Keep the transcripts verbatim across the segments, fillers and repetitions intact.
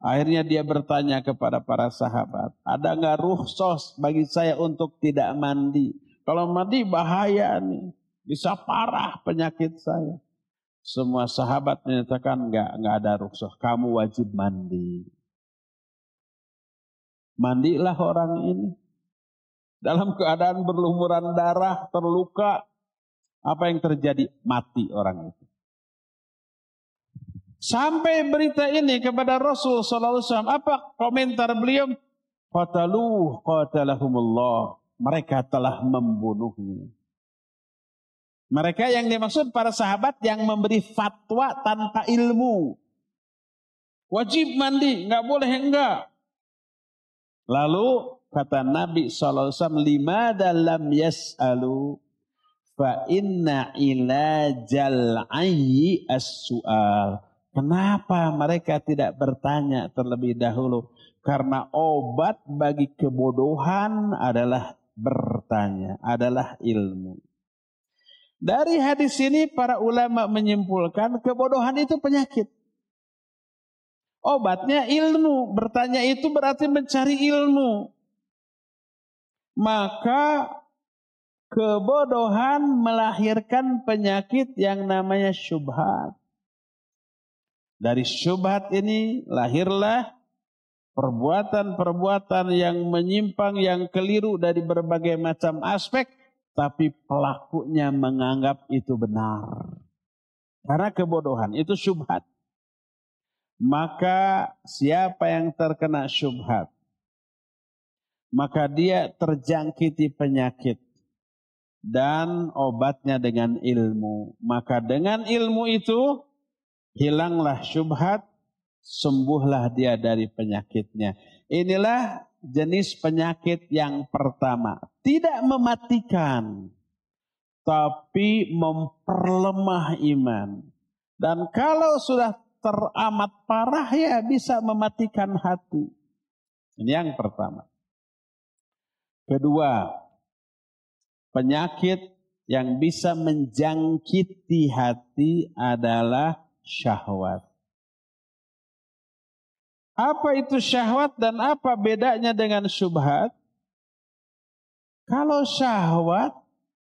Akhirnya dia bertanya kepada para sahabat, ada nggak rukhsah bagi saya untuk tidak mandi? Kalau mandi bahaya nih, bisa parah penyakit saya. Semua sahabat menyatakan nggak nggak ada rukhsah, kamu wajib mandi. Mandilah orang ini dalam keadaan berlumuran darah, terluka. Apa yang terjadi? Mati orang itu. Sampai berita ini kepada Rasul sallallahu alaihi wasallam, apa komentar beliau? Qataluhu qatalahumullah. Mereka telah membunuhnya. Mereka yang dimaksud para sahabat yang memberi fatwa tanpa ilmu. Wajib mandi, enggak boleh enggak. Lalu kata Nabi sallallahu alaihi wasallam, limada lam yas'alu fa inna ilajal ayyi as-su'al. Kenapa mereka tidak bertanya terlebih dahulu? Karena obat bagi kebodohan adalah bertanya, adalah ilmu. Dari hadis ini para ulama menyimpulkan kebodohan itu penyakit. Obatnya ilmu, bertanya itu berarti mencari ilmu. Maka kebodohan melahirkan penyakit yang namanya syubhat. Dari syubhat ini lahirlah perbuatan-perbuatan yang menyimpang, yang keliru dari berbagai macam aspek, tapi pelakunya menganggap itu benar. Karena kebodohan itu syubhat. Maka siapa yang terkena syubhat, maka dia terjangkiti penyakit. Dan obatnya dengan ilmu. Maka dengan ilmu itu hilanglah syubhat, sembuhlah dia dari penyakitnya. Inilah jenis penyakit yang pertama. Tidak mematikan, tapi memperlemah iman. Dan kalau sudah teramat parah ya bisa mematikan hati. Ini yang pertama. Kedua, penyakit yang bisa menjangkiti hati adalah syahwat. Apa itu syahwat dan apa bedanya dengan syubhat? Kalau syahwat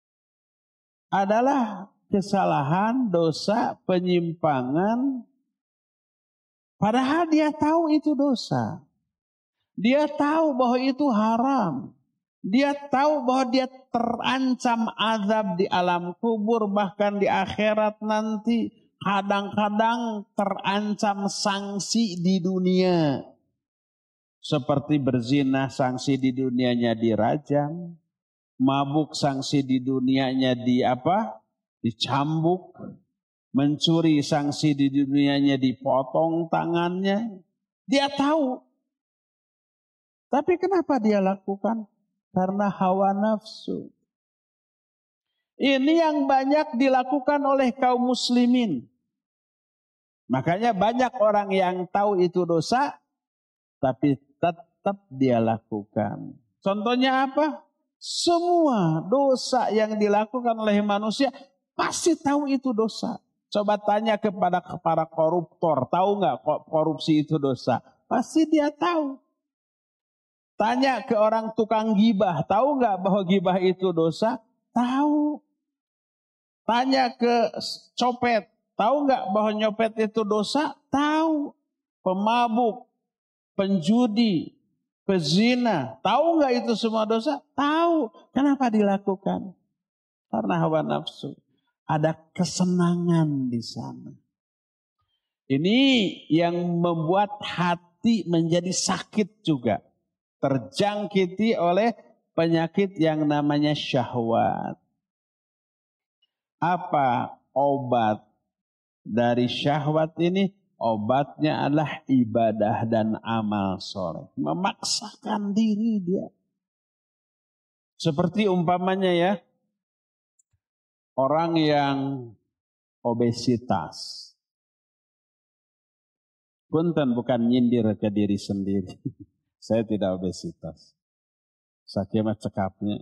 adalah kesalahan, dosa, penyimpangan, padahal dia tahu itu dosa. Dia tahu bahwa itu haram. Dia tahu bahwa dia terancam azab di alam kubur, bahkan di akhirat nanti. Kadang-kadang terancam sanksi di dunia. Seperti berzina, sanksi di dunianya dirajam. Mabuk, sanksi di dunianya di apa? Dicambuk. Mencuri, sanksi di dunianya dipotong tangannya. Dia tahu. Tapi kenapa dia lakukan? Karena hawa nafsu. Ini yang banyak dilakukan oleh kaum muslimin. Makanya banyak orang yang tahu itu dosa, tapi tetap dia lakukan. Contohnya apa? Semua dosa yang dilakukan oleh manusia pasti tahu itu dosa. Coba tanya kepada para koruptor, tahu nggak korupsi itu dosa? Pasti dia tahu. Tanya ke orang tukang gibah, tahu nggak bahwa gibah itu dosa? Tahu. Tanya ke copet, tahu nggak bahwa nyopet itu dosa? Tahu. Pemabuk, penjudi, pezina, tahu nggak itu semua dosa? Tahu. Kenapa dilakukan? Karena hawa nafsu. Ada kesenangan di sana. Ini yang membuat hati menjadi sakit juga. Terjangkiti oleh penyakit yang namanya syahwat. Apa obat dari syahwat ini? Obatnya adalah ibadah dan amal soleh. Memaksakan diri dia. Seperti umpamanya ya, orang yang obesitas. Punten, bukan nyindir ke diri sendiri. Saya tidak obesitas. Saking cekapnya.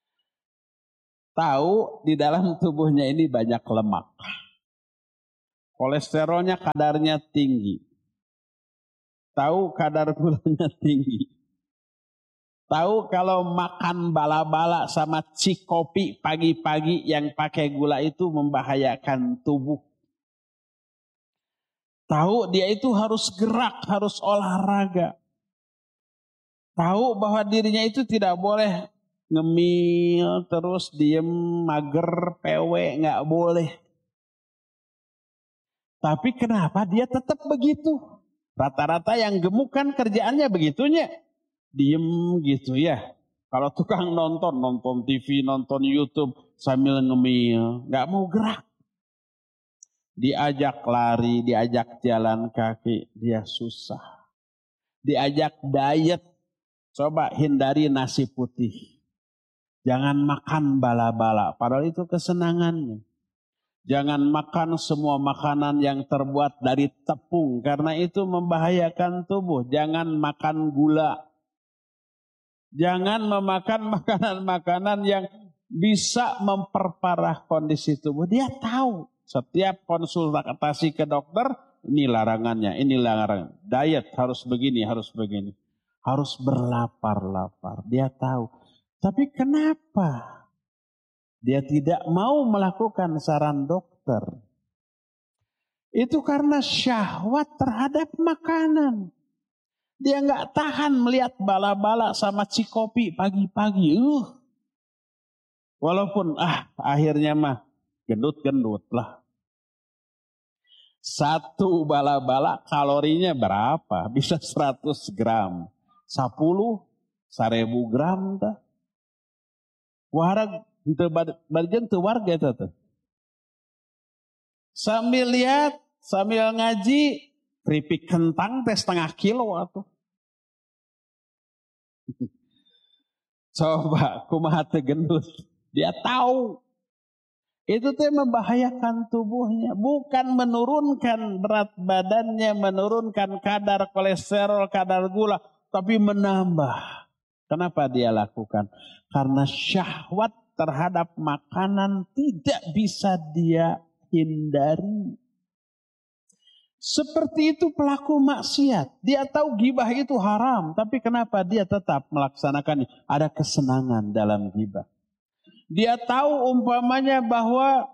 Tahu di dalam tubuhnya ini banyak lemak. kolesterolnya kadarnya tinggi, tahu kadar gulanya tinggi, tahu kalau makan bala-bala sama cikopi pagi-pagi yang pakai gula itu membahayakan tubuh. Tahu dia itu harus gerak, harus olahraga. Tahu bahwa dirinya itu tidak boleh ngemil, terus diem, mager, pewe, nggak boleh. Tapi kenapa dia tetap begitu? Rata-rata yang gemuk kan kerjaannya begitunya. Diem gitu ya. Kalau tukang nonton, nonton T V, nonton YouTube sambil ngemil, nggak mau gerak. Diajak lari, diajak jalan kaki, dia susah. Diajak diet, coba hindari nasi putih. Jangan makan bala-bala, padahal itu kesenangannya. Jangan makan semua makanan yang terbuat dari tepung, karena itu membahayakan tubuh. Jangan makan gula. Jangan memakan makanan-makanan yang bisa memperparah kondisi tubuh. Dia tahu. Setiap konsultasi ke dokter, ini larangannya, ini larangan. Diet harus begini, harus begini. Harus berlapar-lapar. Dia tahu. Tapi kenapa dia tidak mau melakukan saran dokter? Itu karena syahwat terhadap makanan. Dia nggak tahan melihat bala-bala sama cikopi pagi-pagi. Uh. Walaupun ah akhirnya mah gendut-gendut lah. Satu bala-bala kalorinya berapa? Bisa seratus gram. Sepuluh, seribu gram. Ta. Warag, bagian itu warga itu. Ta. Sambil lihat, sambil ngaji, keripik kentang teh setengah kilo. Atuh. Coba, kumaha teu gendut. Dia tahu. Itu tuh membahayakan tubuhnya. Bukan menurunkan berat badannya, menurunkan kadar kolesterol, kadar gula. Tapi menambah. Kenapa dia lakukan? Karena syahwat terhadap makanan tidak bisa dia hindari. Seperti itu pelaku maksiat. Dia tahu gibah itu haram. Tapi kenapa dia tetap melaksanakannya? Ada kesenangan dalam gibah. Dia tahu umpamanya bahwa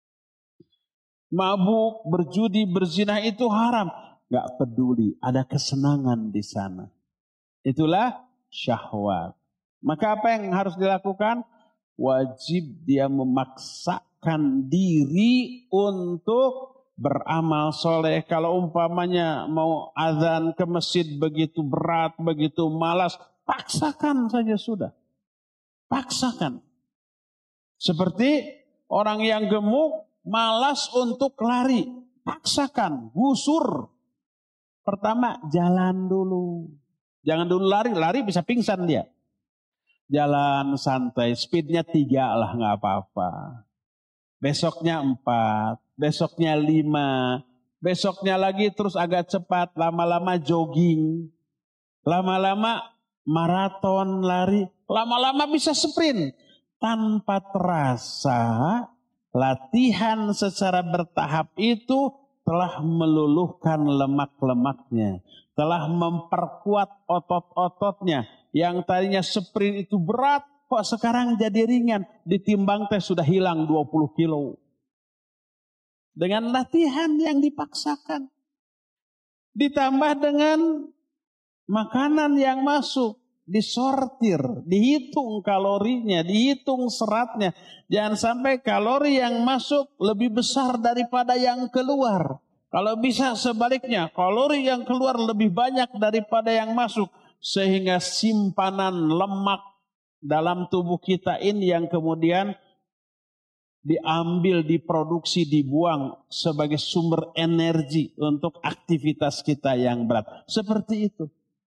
mabuk, berjudi, berzina itu haram. Gak peduli, ada kesenangan di sana. Itulah syahwat. Maka apa yang harus dilakukan? Wajib dia memaksakan diri untuk beramal soleh. Kalau umpamanya mau azan ke masjid begitu berat, begitu malas, paksakan saja sudah. Paksakan. Seperti orang yang gemuk, malas untuk lari. Paksakan, gusur. Pertama, jalan dulu. Jangan dulu lari, lari bisa pingsan dia. Jalan santai, speednya tiga lah gak apa-apa. Besoknya empat, besoknya lima. Besoknya lagi terus agak cepat, lama-lama jogging. Lama-lama maraton lari, lama-lama bisa sprint. Tanpa terasa, latihan secara bertahap itu telah meluluhkan lemak-lemaknya. Telah memperkuat otot-ototnya. Yang tadinya sprint itu berat, kok sekarang jadi ringan. Ditimbang teh sudah hilang dua puluh kilo. Dengan latihan yang dipaksakan. Ditambah dengan makanan yang masuk. Disortir, dihitung kalorinya, dihitung seratnya. Jangan sampai kalori yang masuk lebih besar daripada yang keluar. Kalau bisa sebaliknya, kalori yang keluar lebih banyak daripada yang masuk. Sehingga simpanan lemak dalam tubuh kita ini yang kemudian diambil, diproduksi, dibuang sebagai sumber energi untuk aktivitas kita yang berat. Seperti itu.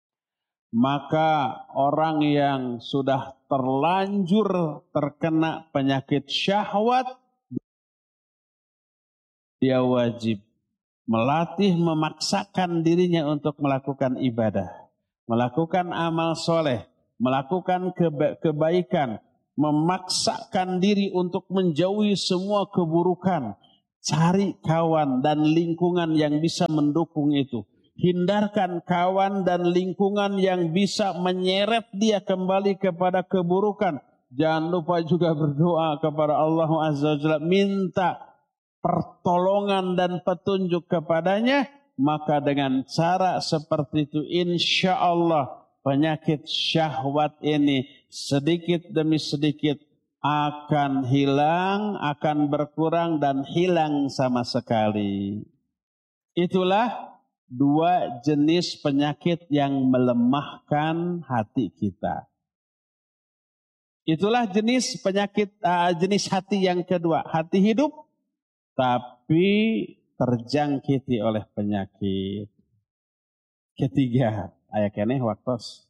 Maka orang yang sudah terlanjur terkena penyakit syahwat, dia wajib melatih, memaksakan dirinya untuk melakukan ibadah, melakukan amal soleh, melakukan keba- kebaikan, memaksakan diri untuk menjauhi semua keburukan. Cari kawan dan lingkungan yang bisa mendukung itu. Hindarkan kawan dan lingkungan yang bisa menyeret dia kembali kepada keburukan. Jangan lupa juga berdoa kepada Allah Azza wa Jalla, minta pertolongan dan petunjuk kepadanya. Maka dengan cara seperti itu insya Allah penyakit syahwat ini sedikit demi sedikit akan hilang, akan berkurang dan hilang sama sekali. Itulah dua jenis penyakit yang melemahkan hati kita. Itulah jenis penyakit uh, jenis hati yang kedua, hati hidup tapi terjangkiti oleh penyakit. Ketiga, aya keneh waktos.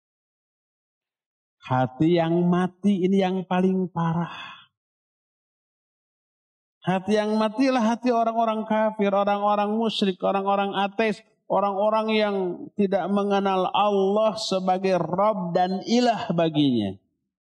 Hati yang mati ini yang paling parah. Hati yang mati lah hati orang-orang kafir, orang-orang musyrik, orang-orang ateis, orang-orang yang tidak mengenal Allah sebagai Rabb dan Ilah baginya.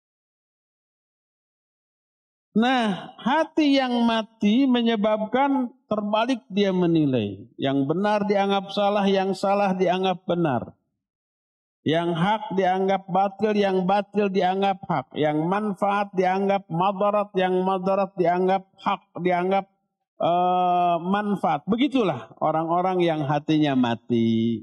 Nah, hati yang mati menyebabkan terbalik dia menilai. Yang benar dianggap salah, yang salah dianggap benar. Yang hak dianggap batil, yang batil dianggap hak. Yang manfaat dianggap madarat, yang madarat dianggap hak, dianggap uh, manfaat. Begitulah orang-orang yang hatinya mati.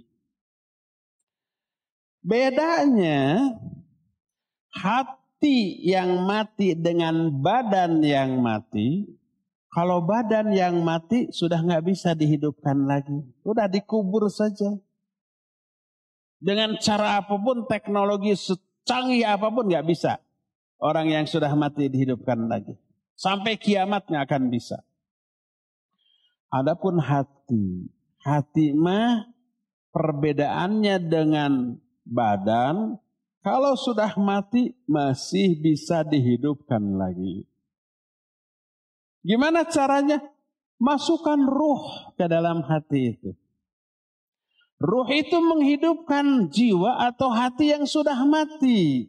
Bedanya hati Hati yang mati dengan badan yang mati, kalau badan yang mati sudah nggak bisa dihidupkan lagi, sudah dikubur saja. Dengan cara apapun, teknologi secanggih apapun nggak bisa orang yang sudah mati dihidupkan lagi. Sampai kiamatnya akan bisa. Adapun hati, hati mah perbedaannya dengan badan. Kalau sudah mati masih bisa dihidupkan lagi. Gimana caranya? Masukkan ruh ke dalam hati itu. Ruh itu menghidupkan jiwa atau hati yang sudah mati.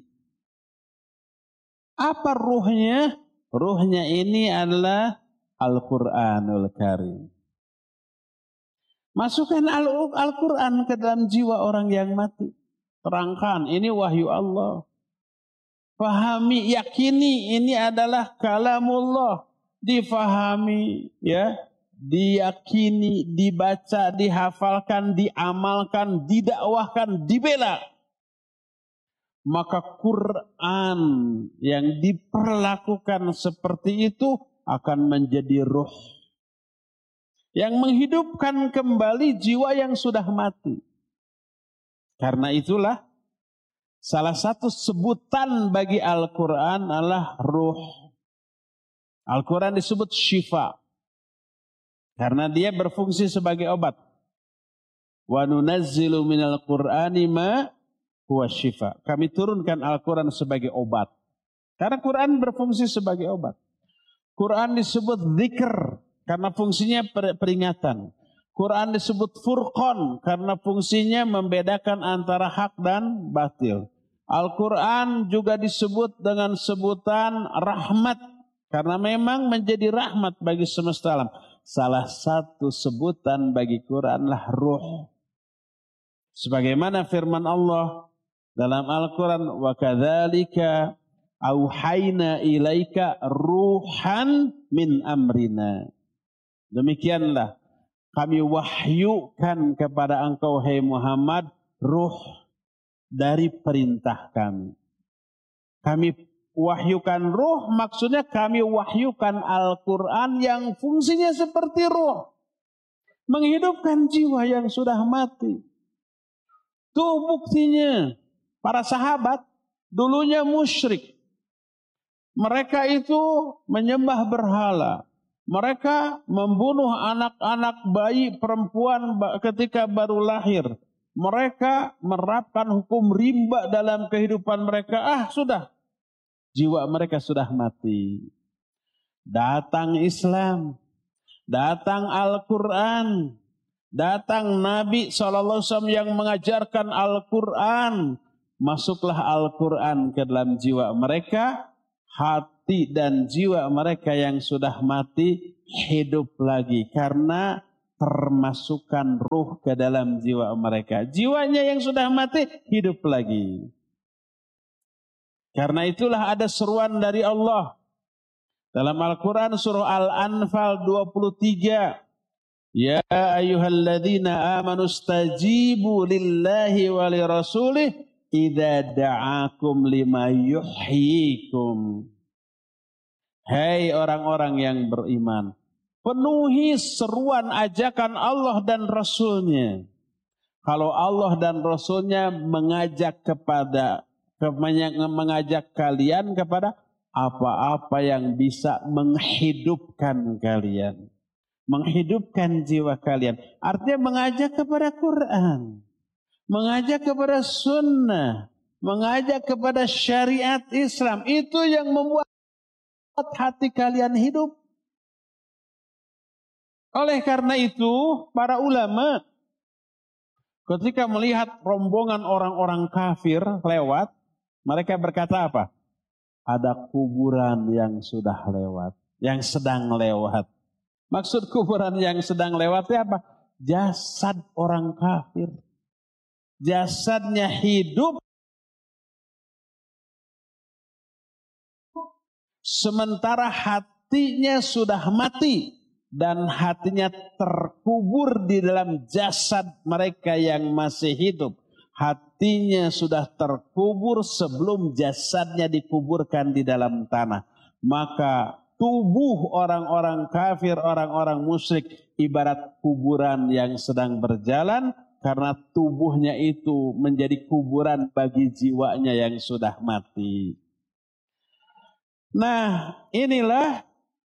Apa ruhnya? Ruhnya ini adalah Al-Quranul Karim. Masukkan Al-Quran ke dalam jiwa orang yang mati. Terangkan, ini wahyu Allah. Fahami, yakini ini adalah kalamullah. Difahami, ya, diyakini, dibaca, dihafalkan, diamalkan, didakwahkan, dibela. Maka Quran yang diperlakukan seperti itu akan menjadi ruh yang menghidupkan kembali jiwa yang sudah mati. Karena itulah salah satu sebutan bagi Al-Quran adalah ruh. Al-Quran disebut syifa. Karena dia berfungsi sebagai obat. Wa nunazzilu minal Qur'ani ma huwa syifa. Kami turunkan Al-Quran sebagai obat. Karena Quran berfungsi sebagai obat. Quran disebut zikr karena fungsinya peringatan. Quran disebut furqan karena fungsinya membedakan antara hak dan batil. Al-Quran juga disebut dengan sebutan rahmat karena memang menjadi rahmat bagi semesta alam. Salah satu sebutan bagi Quranlah ruh. Sebagaimana firman Allah dalam Al-Quran, wa kadzalika auhayna ilaika ruhan min amrina. Demikianlah kami wahyukan kepada engkau, hai Muhammad, ruh dari perintah kami. Kami wahyukan ruh, maksudnya kami wahyukan Al-Quran yang fungsinya seperti ruh. Menghidupkan jiwa yang sudah mati. Itu buktinya. Para sahabat dulunya musyrik. Mereka itu menyembah berhala. Mereka membunuh anak-anak bayi perempuan ketika baru lahir. Mereka menerapkan hukum rimba dalam kehidupan mereka. Ah sudah, jiwa mereka sudah mati. Datang Islam, datang Al-Quran, datang Nabi shallallahu alaihi wasallam yang mengajarkan Al-Quran. Masuklah Al-Quran ke dalam jiwa mereka. Hati hati dan jiwa mereka yang sudah mati hidup lagi karena termasukkan ruh ke dalam jiwa mereka. Jiwanya yang sudah mati hidup lagi. Karena itulah ada seruan dari Allah dalam Al-Quran surah Al-Anfal dua puluh tiga. Ya ayyuhalladzina amanu stajibu lillahi wa lirasulih idza da'akum lima yuhyikum. Hai orang-orang yang beriman, penuhi seruan ajakan Allah dan Rasulnya. Kalau Allah dan Rasulnya mengajak kepada mengajak kalian kepada apa-apa yang bisa menghidupkan kalian, menghidupkan jiwa kalian. Artinya mengajak kepada Quran, mengajak kepada sunnah, mengajak kepada syariat Islam. Itu yang membuat hati kalian hidup. Oleh karena itu, para ulama ketika melihat rombongan orang-orang kafir lewat, mereka berkata apa? Ada kuburan yang sudah lewat, yang sedang lewat. Maksud kuburan yang sedang lewat itu apa? Jasad orang kafir. Jasadnya hidup, sementara hatinya sudah mati. Dan hatinya terkubur di dalam jasad mereka yang masih hidup. Hatinya sudah terkubur sebelum jasadnya dikuburkan di dalam tanah. Maka tubuh orang-orang kafir, orang-orang musyrik ibarat kuburan yang sedang berjalan. Karena tubuhnya itu menjadi kuburan bagi jiwanya yang sudah mati. Nah, inilah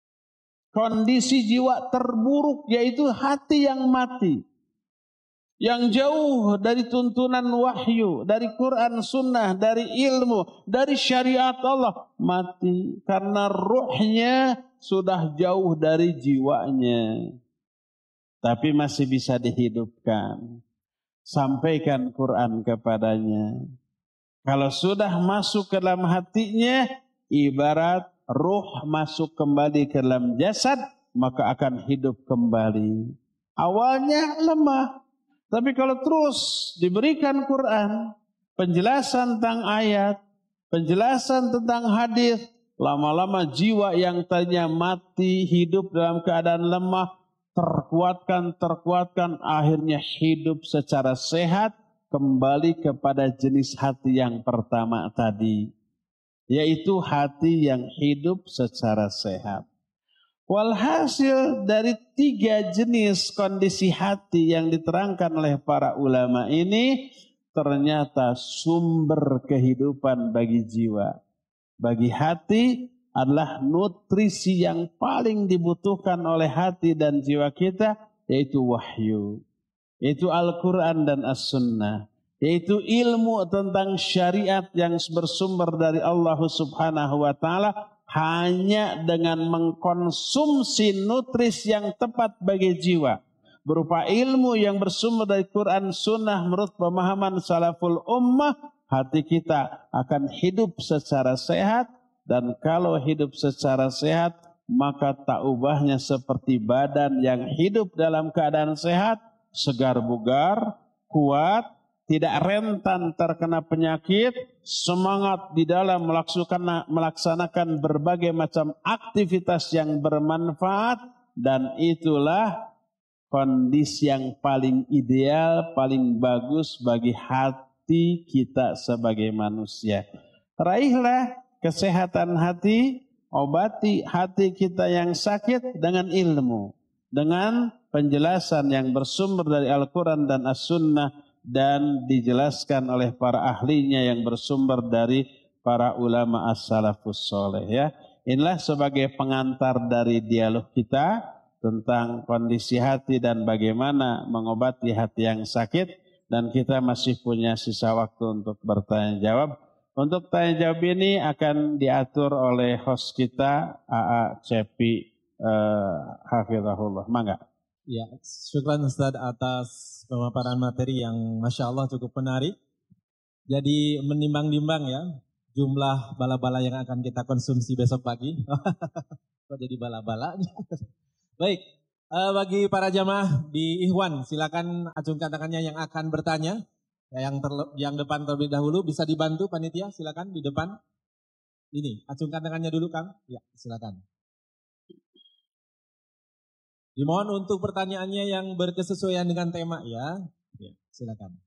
kondisi jiwa terburuk, yaitu hati yang mati. Yang jauh dari tuntunan wahyu, dari Quran sunnah, dari ilmu, dari syariat Allah. Mati karena ruhnya sudah jauh dari jiwanya. Tapi masih bisa dihidupkan. Sampaikan Quran kepadanya. Kalau sudah masuk ke dalam hatinya, ibarat ruh masuk kembali ke dalam jasad, maka akan hidup kembali. Awalnya lemah, tapi kalau terus diberikan Quran, penjelasan tentang ayat, penjelasan tentang hadis, lama-lama jiwa yang tadinya mati, hidup dalam keadaan lemah, terkuatkan, terkuatkan, akhirnya hidup secara sehat, kembali kepada jenis hati yang pertama tadi. Yaitu hati yang hidup secara sehat. Walhasil dari tiga jenis kondisi hati yang diterangkan oleh para ulama ini, ternyata sumber kehidupan bagi jiwa. Bagi hati adalah nutrisi yang paling dibutuhkan oleh hati dan jiwa kita, yaitu wahyu. Yaitu Al-Quran dan As-Sunnah. Yaitu ilmu tentang syariat yang bersumber dari Allah Subhanahu wa Ta'ala. Hanya dengan mengkonsumsi nutrisi yang tepat bagi jiwa, berupa ilmu yang bersumber dari Quran Sunnah menurut pemahaman salaful ummah, hati kita akan hidup secara sehat. Dan kalau hidup secara sehat, maka tak ubahnya seperti badan yang hidup dalam keadaan sehat, segar bugar, kuat, tidak rentan terkena penyakit, semangat di dalam melaksanakan, melaksanakan berbagai macam aktivitas yang bermanfaat, dan itulah kondisi yang paling ideal, paling bagus bagi hati kita sebagai manusia. Raihlah kesehatan hati, obati hati kita yang sakit dengan ilmu, dengan penjelasan yang bersumber dari Al-Quran dan As-Sunnah, dan dijelaskan oleh para ahlinya yang bersumber dari para ulama as-salafus soleh, ya. Inilah sebagai pengantar dari dialog kita tentang kondisi hati dan bagaimana mengobati hati yang sakit, dan kita masih punya sisa waktu untuk bertanya jawab. Untuk tanya jawab ini akan diatur oleh host kita A A Cepi uh, Hafizahullah. Mangga. Ya, syukran Ustaz atas pemaparan materi yang Masya Allah cukup menarik. Jadi menimbang-nimbang ya, jumlah bala-bala yang akan kita konsumsi besok pagi. Kok jadi bala-bala? Baik, uh, bagi para jamaah di Ikhwan, silakan acungkan tangannya yang akan bertanya. Yang, terle- yang depan terlebih dahulu bisa dibantu panitia, silakan di depan. Ini, acungkan tangannya dulu Kang. Ya, silakan. Dimohon untuk pertanyaannya yang berkesesuaian dengan tema ya. Ya, silakan.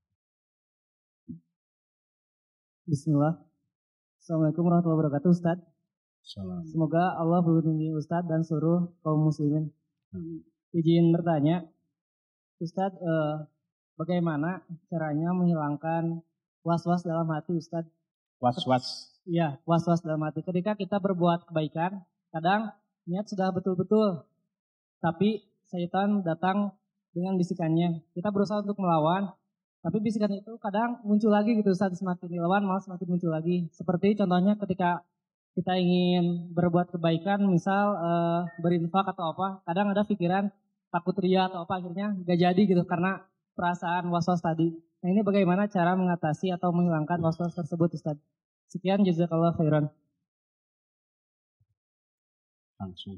Bismillah. Assalamualaikum warahmatullahi wabarakatuh Ustaz. Salam. Semoga Allah melindungi Ustaz dan seluruh kaum muslimin. Hmm. Izin bertanya, Ustaz, eh, bagaimana caranya menghilangkan was-was dalam hati Ustaz? Was-was. Iya, was-was dalam hati. Ketika kita berbuat kebaikan, kadang niat sudah betul-betul, tapi syaitan datang dengan bisikannya. Kita berusaha untuk melawan, tapi bisikan itu kadang muncul lagi gitu Ustaz, semakin dilawan malah semakin muncul lagi. Seperti contohnya ketika kita ingin berbuat kebaikan, misal eh, berinfak atau apa, kadang ada pikiran takut ria atau apa, akhirnya gak jadi gitu karena perasaan was-was tadi. Nah ini bagaimana cara mengatasi atau menghilangkan was-was tersebut Ustaz? Sekian, jazakallah khairan. Langsung.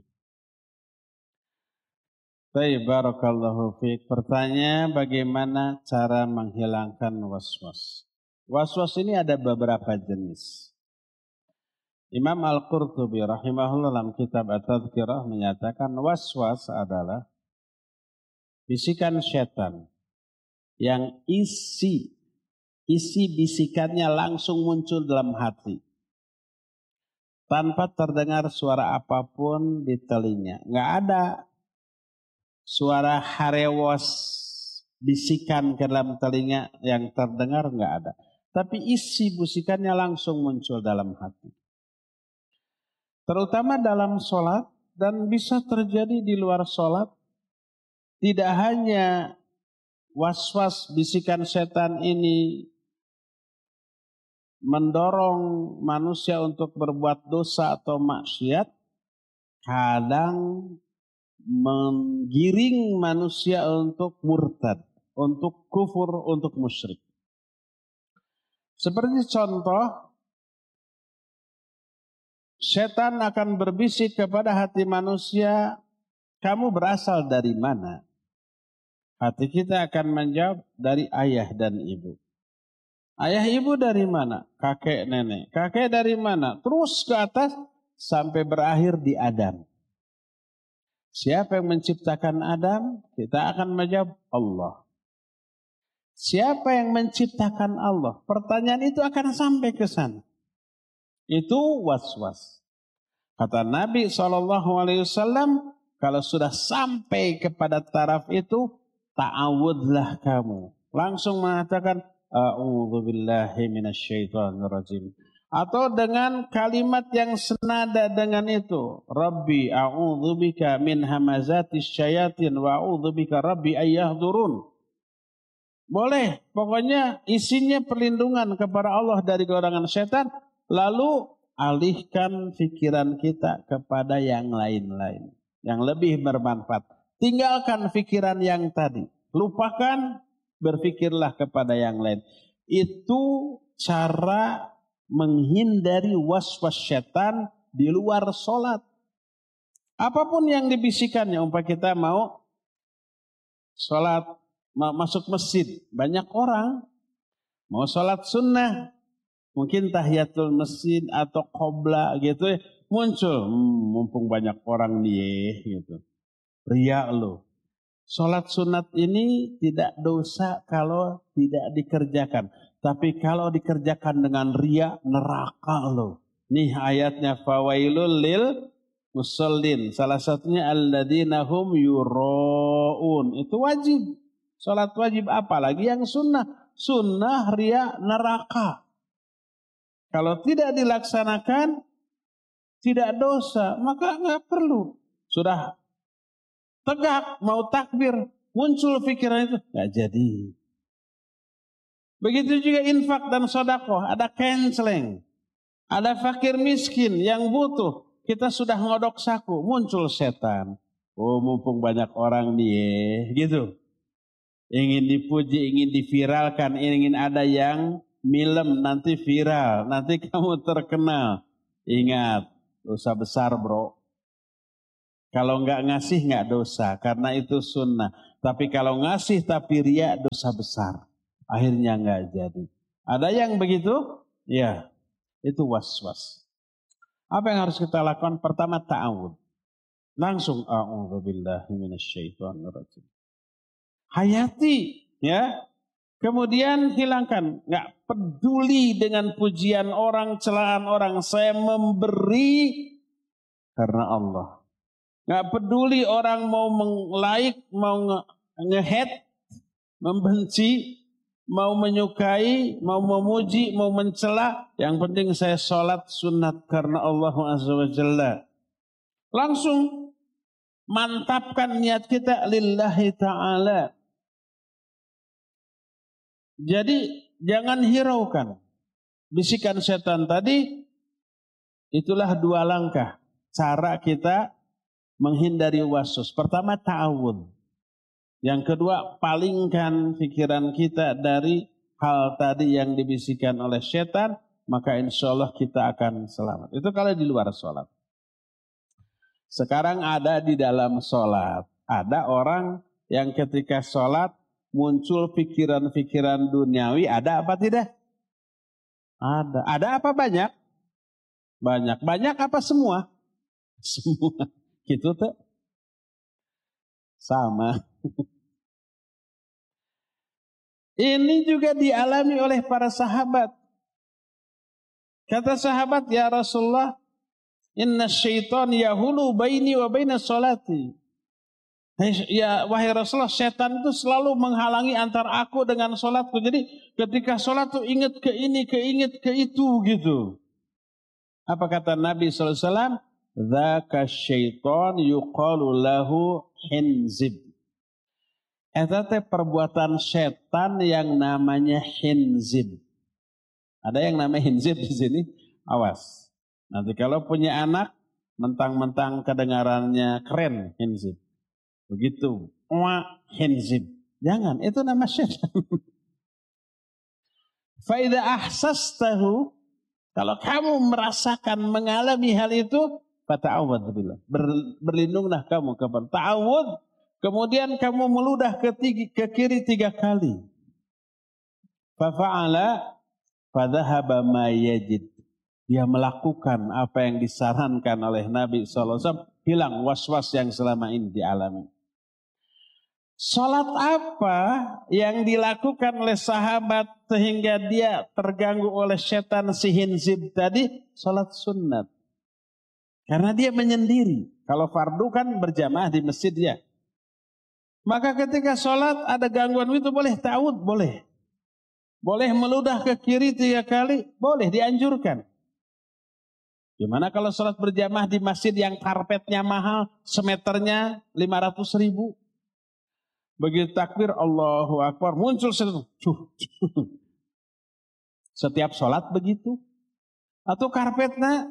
Baik, barakallahu fiik. Pertanyaan, bagaimana cara menghilangkan was-was? Was-was ini ada beberapa jenis. Imam Al-Qurtubi rahimahullah dalam kitab At-Tadhkirah menyatakan was-was adalah bisikan setan yang isi isi bisikannya langsung muncul dalam hati tanpa terdengar suara apapun di telinga. Nggak ada suara harewos bisikan ke dalam telinga yang terdengar, nggak ada. Tapi isi bisikannya langsung muncul dalam hati. Terutama dalam sholat dan bisa terjadi di luar sholat. Tidak hanya was-was bisikan setan ini mendorong manusia untuk berbuat dosa atau maksiat, kadang menggiring manusia untuk murtad, untuk kufur, untuk musyrik. Seperti contoh, setan akan berbisik kepada hati manusia, kamu berasal dari mana? Hati kita akan menjawab, dari ayah dan ibu. Ayah ibu dari mana? Kakek nenek. Kakek dari mana? Terus ke atas sampai berakhir di Adam. Siapa yang menciptakan Adam? Kita akan menjawab Allah. Siapa yang menciptakan Allah? Pertanyaan itu akan sampai ke sana. Itu was-was. Kata Nabi shallallahu alaihi wasallam, kalau sudah sampai kepada taraf itu, ta'awudlah kamu. Langsung mengatakan, a'udzubillahi minasyaitonirrajim. Atau dengan kalimat yang senada dengan itu. Rabbi a'udzubika min hamazatis syayatin wa a'udzubika rabbi ayyahdurun. Boleh, pokoknya isinya perlindungan kepada Allah dari godangan setan. Lalu alihkan pikiran kita kepada yang lain-lain. Yang lebih bermanfaat. Tinggalkan pikiran yang tadi. Lupakan, berpikirlah kepada yang lain. Itu cara menghindari was-was setan di luar sholat. Apapun yang dibisikannya, umpah kita mau sholat, mau masuk masjid. Banyak orang mau sholat sunnah. Mungkin tahiyatul masjid atau qobla gitu ya. Muncul, hmm, mumpung banyak orang nih gitu. Riya lo. Sholat sunat ini tidak dosa kalau tidak dikerjakan. Tapi kalau dikerjakan dengan riya, neraka lo. Nih ayatnya, fawailul lil musallin. Salah satunya alladzina hum yura'un. Itu wajib. Sholat wajib, apalagi yang sunnah. Sunnah, riya, neraka. Kalau tidak dilaksanakan, tidak dosa, maka nggak perlu. Sudah tegak, mau takbir, muncul pikiran itu, nggak jadi. Begitu juga infak dan sedekah, ada canceling. Ada fakir miskin yang butuh, kita sudah ngodok saku, muncul setan. Oh, mumpung banyak orang nih, gitu. Ingin dipuji, ingin diviralkan, ingin ada yang milem, nanti viral, nanti kamu terkenal. Ingat, dosa besar bro. Kalau nggak ngasih nggak dosa, karena itu sunnah. Tapi kalau ngasih tapi ria, dosa besar. Akhirnya nggak jadi. Ada yang begitu? Ya, itu was-was. Apa yang harus kita lakukan? Pertama ta'awud. Langsung a'udzubillahi minasyaitonirrajim. Hayati, ya. Kemudian hilangkan, nggak peduli dengan pujian orang, celaan orang. Saya memberi karena Allah. Nggak peduli orang mau meng-like, mau nge-hate, membenci, mau menyukai, mau memuji, mau mencela. Yang penting saya sholat sunat karena Allah Azza wa Jalla. Langsung mantapkan niat kita lillahi ta'ala. Jadi jangan hiraukan bisikan setan tadi. Itulah dua langkah cara kita menghindari waswas. Pertama ta'awud. Yang kedua palingkan pikiran kita dari hal tadi yang dibisikkan oleh setan. Maka insya Allah kita akan selamat. Itu kalau di luar sholat. Sekarang ada di dalam sholat. Ada orang yang ketika sholat muncul pikiran-pikiran duniawi. Ada apa tidak? Ada. Ada apa banyak? Banyak. Banyak apa semua? Semua. Gitu tuh. Sama. Ini juga dialami oleh para sahabat. Kata sahabat, ya Rasulullah, inna syaitan yahulu baini wa baina sholati. Ya wahai Rasulullah, setan itu selalu menghalangi antara aku dengan sholatku. Jadi ketika sholat tuh ingat ke ini, keinget ke itu gitu. Apa kata Nabi shallallahu alaihi wasallam? Dzaka syaitan yuqalu lahu hinzib. Eta teh perbuatan setan yang namanya hinzib. Ada yang namanya hinzib di sini? Awas. Nanti kalau punya anak, mentang-mentang kedengarannya keren hinzib. Begitu. Wa hinzib. Jangan, itu nama setan. Fa idza ahsastahu, kalau kamu merasakan mengalami hal itu, fata'awwadz billah. Ber, berlindunglah kamu kepada ta'awudz. Kemudian kamu meludah ke, tiga, ke kiri tiga kali. Fafa'ala fadhahaba ma yajid. Dia melakukan apa yang disarankan oleh Nabi shallallahu alaihi wasallam. Hilang was-was yang selama ini dialami. Salat apa yang dilakukan oleh sahabat sehingga dia terganggu oleh setan si hinzib tadi? Salat sunnat. Karena dia menyendiri. Kalau fardu kan berjamaah di masjid ya. Maka ketika sholat ada gangguan itu boleh ta'awudz, boleh. Boleh meludah ke kiri tiga kali, boleh, dianjurkan. Gimana kalau sholat berjamaah di masjid yang karpetnya mahal, semeternya lima ratus ribu. Begitu takbir, Allahu Akbar, muncul sesuatu. Setiap sholat begitu. Atau karpetnya.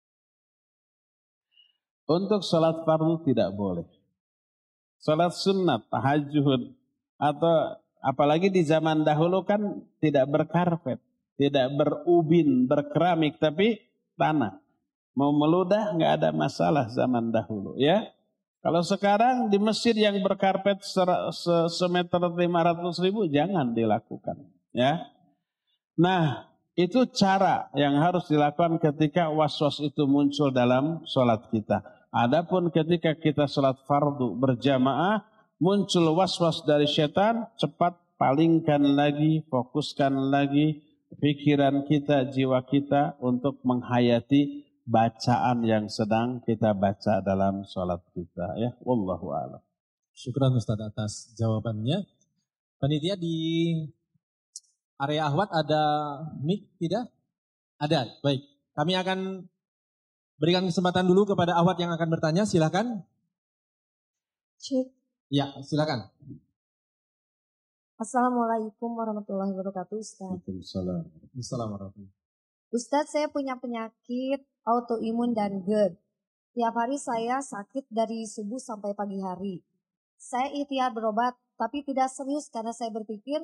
Untuk sholat fardu tidak boleh. Salat sunat, tahajud, atau apalagi di zaman dahulu kan tidak berkarpet, tidak berubin, berkeramik, tapi tanah. Mau meludah nggak ada masalah zaman dahulu, ya. Kalau sekarang di masjid yang berkarpet semeter lima ratus ribu jangan dilakukan, ya. Nah, itu cara yang harus dilakukan ketika was-was itu muncul dalam sholat kita. Adapun ketika kita sholat fardu berjamaah, muncul was-was dari setan, cepat palingkan lagi, fokuskan lagi pikiran kita, jiwa kita untuk menghayati bacaan yang sedang kita baca dalam sholat kita. Ya, wallahu a'lam. Syukran Ustaz atas jawabannya. Panitia di area Ahwat ada mic tidak? Ada, baik. Kami akan berikan kesempatan dulu kepada Ahwat yang akan bertanya, silakan. Cik. Ya, silakan. Assalamualaikum warahmatullahi wabarakatuh, Ustaz. Waalaikumsalam. Assalamualaikum. Ustaz, saya punya penyakit autoimun dan GERD. Tiap hari saya sakit dari subuh sampai pagi hari. Saya ikhtiar berobat, tapi tidak serius karena saya berpikir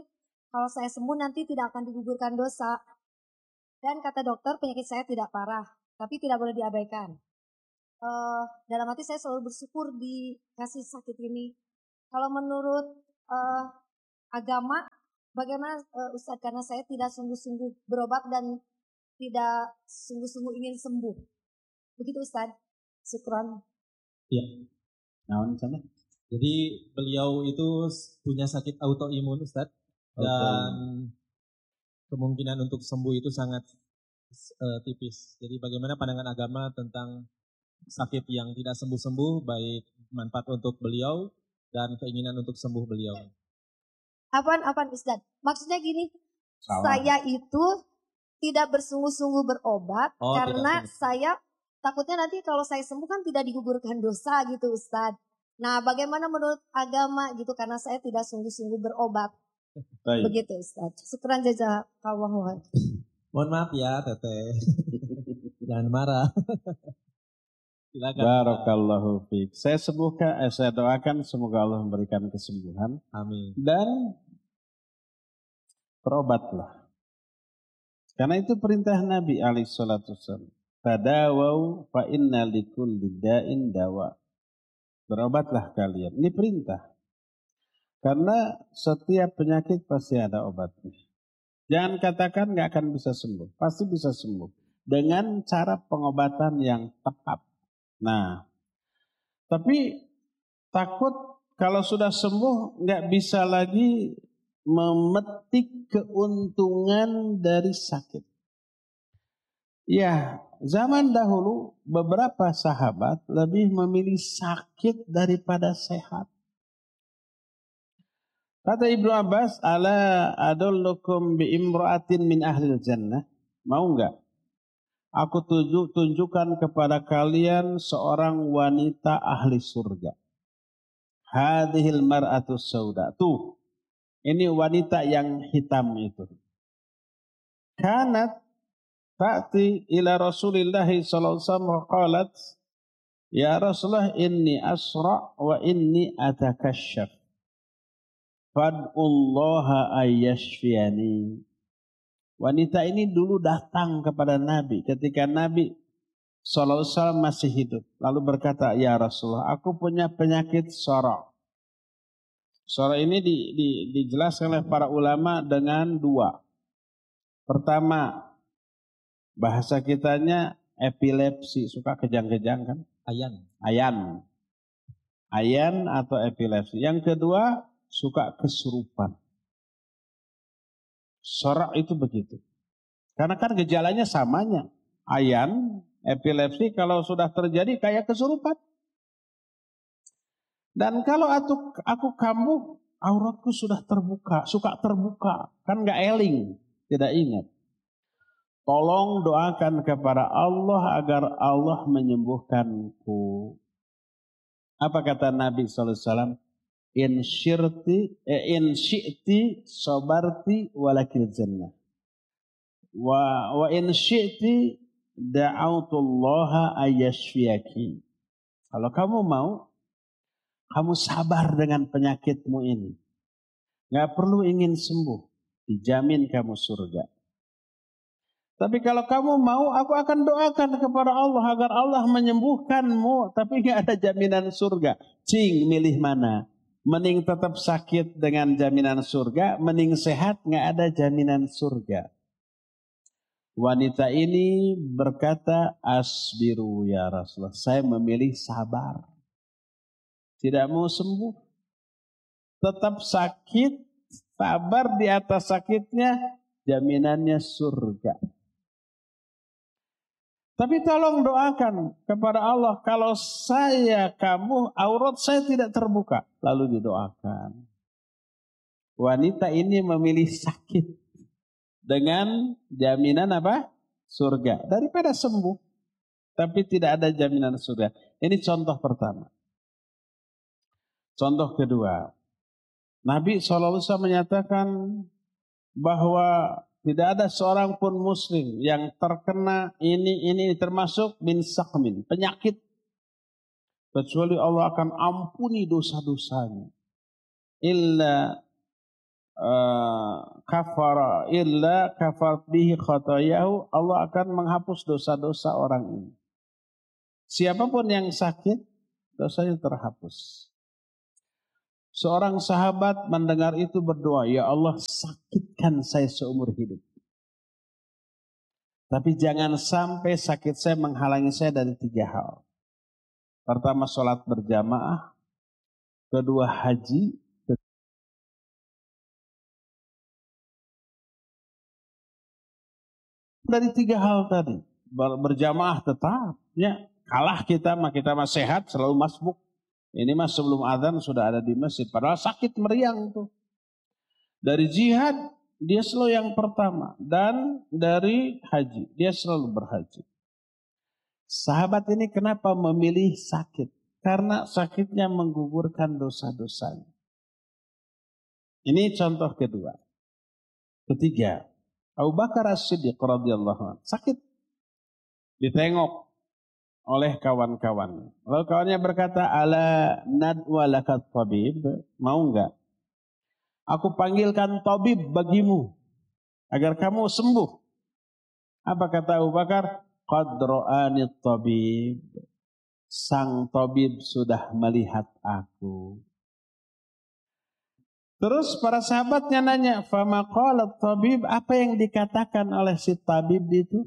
kalau saya sembuh nanti tidak akan digugurkan dosa. Dan kata dokter penyakit saya tidak parah, tapi tidak boleh diabaikan. Uh, dalam hati saya selalu bersyukur dikasih sakit ini. Kalau menurut uh, agama, bagaimana uh, Ustadz? Karena saya tidak sungguh-sungguh berobat dan tidak sungguh-sungguh ingin sembuh. Begitu Ustadz. Syukran. Iya. Nah, sana. Jadi beliau itu punya sakit autoimun Ustadz. Dan kemungkinan untuk sembuh itu sangat uh, tipis. Jadi bagaimana pandangan agama tentang sakit yang tidak sembuh-sembuh, baik manfaat untuk beliau dan keinginan untuk sembuh beliau. Apaan-apaan Ustadz? Maksudnya gini, Salah. Saya itu tidak bersungguh-sungguh berobat Oh, karena tidak. saya takutnya nanti kalau saya sembuh kan tidak digugurkan dosa gitu Ustadz. Nah bagaimana menurut agama gitu, karena saya tidak sungguh-sungguh berobat. Baik. Begitu Ustadz. Syukran jazakallahu. Mohon maaf ya Teteh. Jangan marah. Silakan. Barakallahu fiik. Saya sembuhkan, eh, saya doakan semoga Allah memberikan kesembuhan. Amin. Dan berobatlah. Karena itu perintah Nabi alaihi salatu wasallam. Tadawau fa inna likulli da'in dawa. Berobatlah kalian. Ini perintah. Karena setiap penyakit pasti ada obatnya. Jangan katakan nggak akan bisa sembuh. Pasti bisa sembuh. Dengan cara pengobatan yang tepat. Nah, tapi takut kalau sudah sembuh nggak bisa lagi memetik keuntungan dari sakit. Ya, zaman dahulu beberapa sahabat lebih memilih sakit daripada sehat. Kata Ibnu Abbas, ala adullukum bi imra'atin min ahlil jannah. Mau enggak? Aku tunjuk, tunjukkan kepada kalian seorang wanita ahli surga. Hadhil mar'atu sauda. Tuh, ini wanita yang hitam itu. Kanat ta'ti ila Rasulillah sallallahu alaihi wasallam wa qalat, ya Rasulullah inni asra wa inni atakashaf. Fad'ullaha ayyashfiyani. Wanita ini dulu datang kepada Nabi ketika Nabi shallallahu alaihi wasallam masih hidup. Lalu berkata, ya Rasulullah, aku punya penyakit sora. Sora ini di, di, dijelaskan oleh para ulama dengan dua. Pertama, bahasa kitanya epilepsi, suka kejang-kejang kan? Ayan. Ayan. Ayan atau epilepsi. Yang kedua, suka kesurupan. Sorak itu begitu. Karena kan gejalanya samanya. Ayan, epilepsi kalau sudah terjadi kayak kesurupan. Dan kalau aku, aku kambuh, auratku sudah terbuka, suka terbuka. Kan gak eling, tidak ingat. Tolong doakan kepada Allah agar Allah menyembuhkanku. Apa kata Nabi shallallahu alaihi wasallam? In syirti, eh, in syi'ti sabarti walakil jannah. Wa, wa in syi'ti da'autullaha ayyashfiyaki. Kalau kamu mau, kamu sabar dengan penyakitmu ini. Gak perlu ingin sembuh. Dijamin kamu surga. Tapi kalau kamu mau, aku akan doakan kepada Allah agar Allah menyembuhkanmu. Tapi gak ada jaminan surga. Cing, milih mana? Mending tetap sakit dengan jaminan surga, mending sehat nggak ada jaminan surga. Wanita ini berkata, asbiru ya Rasulullah, saya memilih sabar. Tidak mau sembuh. Tetap sakit, sabar di atas sakitnya, jaminannya surga. Tapi tolong doakan kepada Allah, kalau saya kamu aurat saya tidak terbuka. Lalu didoakan. Wanita ini memilih sakit dengan jaminan apa? Surga. Daripada sembuh, tapi tidak ada jaminan surga. Ini contoh pertama. Contoh kedua. Nabi shallallahu alaihi wasallam menyatakan bahwa tidak ada seorang pun muslim yang terkena ini ini termasuk min saqmin, penyakit, kecuali Allah akan ampuni dosa-dosanya. Illa uh, kafara illa kafar bihi khotoyahu, Allah akan menghapus dosa-dosa orang ini. Siapapun yang sakit, dosanya terhapus. Seorang sahabat mendengar itu berdoa, ya Allah sakitkan saya seumur hidup. Tapi jangan sampai sakit saya menghalangi saya dari tiga hal. Pertama sholat berjamaah, kedua haji, dari tiga hal tadi. Berjamaah tetap, ya kalah kita, mah kita mah sehat, selalu masbuk. Ini mah sebelum azan sudah ada di masjid, padahal sakit meriang tuh. Dari jihad, dia selalu yang pertama. Dan dari haji, dia selalu berhaji. Sahabat ini kenapa memilih sakit? Karena sakitnya menggugurkan dosa-dosanya. Ini contoh kedua. Ketiga, Abu Bakar As-Siddiq radhiyallahu anhu sakit, ditengok oleh kawan-kawannya. Lalu kawannya berkata, ala nadwa lakat tabib, mau enggak? Aku panggilkan tabib bagimu agar kamu sembuh. Apa kata Abu Bakar? Qad ra'ani tabib, sang tabib sudah melihat aku. Terus para sahabatnya nanya, fama qala tabib, apa yang dikatakan oleh si tabib itu?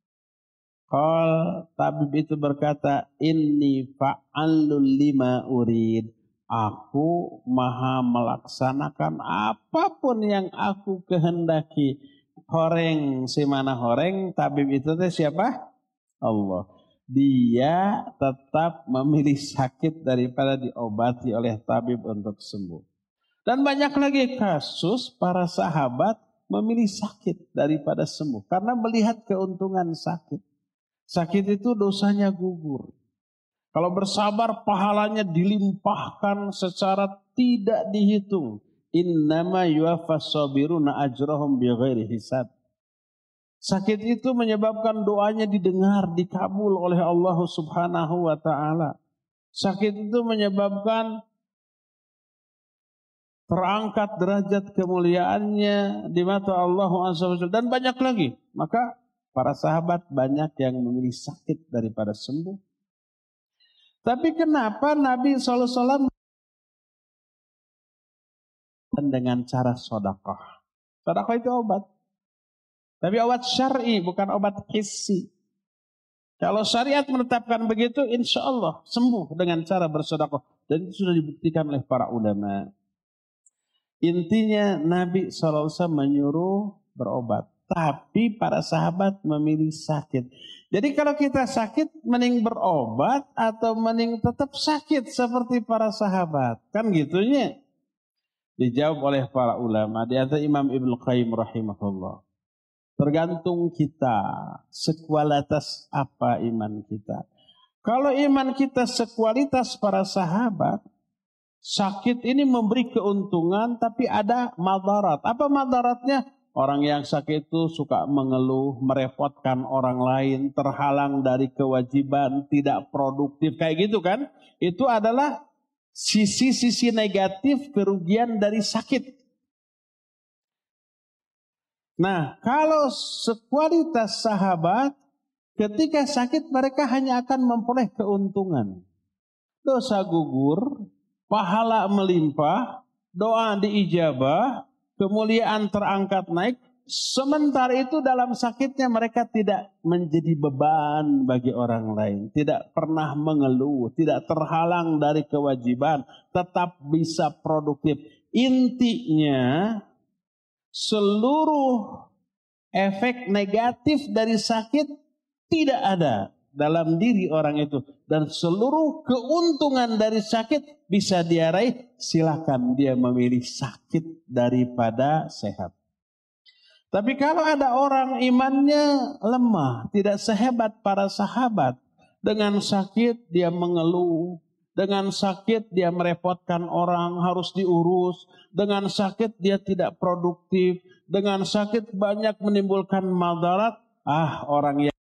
Qal, tabib itu berkata, inni fa'alul lima urid. Aku maha melaksanakan apapun yang aku kehendaki. Horeng, si mana horeng, tabib itu teh siapa? Allah. Dia tetap memilih sakit daripada diobati oleh tabib untuk sembuh. Dan banyak lagi kasus para sahabat memilih sakit daripada sembuh. Karena melihat keuntungan sakit. Sakit itu dosanya gugur. Kalau bersabar pahalanya dilimpahkan secara tidak dihitung. Innama yuwaffas sabiruna ajrahum bighairi hisab. Sakit itu menyebabkan doanya didengar, dikabul oleh Allah Subhanahu wa taala. Sakit itu menyebabkan terangkat derajat kemuliaannya di mata Allah Azza wa Jalla, dan banyak lagi. Maka para sahabat banyak yang memilih sakit daripada sembuh. Tapi kenapa Nabi shallallahu alaihi wasallam dengan cara sedekah? Sedekah itu obat. Tapi obat syar'i, bukan obat hissi. Kalau syariat menetapkan begitu, insya Allah sembuh dengan cara bersedekah. Dan itu sudah dibuktikan oleh para ulama. Intinya Nabi shallallahu alaihi wasallam menyuruh berobat. Tapi para sahabat memilih sakit. Jadi kalau kita sakit, mending berobat atau mending tetap sakit seperti para sahabat. Kan gitunya. Dijawab oleh para ulama. Di antara Imam Ibnu Qayyim rahimahullah. Tergantung kita, sekualitas apa iman kita. Kalau iman kita sekualitas para sahabat, sakit ini memberi keuntungan tapi ada madarat. Apa madaratnya? Orang yang sakit itu suka mengeluh, merepotkan orang lain, terhalang dari kewajiban, tidak produktif. Kayak gitu kan? Itu adalah sisi-sisi negatif kerugian dari sakit. Nah, kalau sekualitas sahabat, ketika sakit mereka hanya akan memperoleh keuntungan. Dosa gugur, pahala melimpah, doa diijabah, kemuliaan terangkat naik. Sementara itu dalam sakitnya mereka tidak menjadi beban bagi orang lain. Tidak pernah mengeluh, tidak terhalang dari kewajiban, tetap bisa produktif. Intinya, seluruh efek negatif dari sakit tidak ada dalam diri orang itu. Dan seluruh keuntungan dari sakit bisa dia raih. Silakan dia memilih sakit daripada sehat. Tapi kalau ada orang imannya lemah, tidak sehebat para sahabat. Dengan sakit dia mengeluh. Dengan sakit dia merepotkan orang, harus diurus. Dengan sakit dia tidak produktif. Dengan sakit banyak menimbulkan madarat. Ah, orang yang